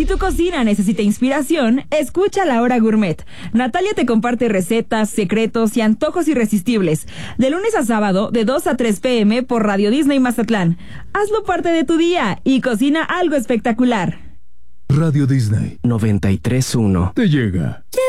Si tu cocina necesita inspiración, escucha La Hora Gourmet. Natalia te comparte recetas, secretos y antojos irresistibles. De lunes a sábado, de 2 a 3 p.m. por Radio Disney Mazatlán. Hazlo parte de tu día y cocina algo espectacular. Radio Disney 93.1 te llega.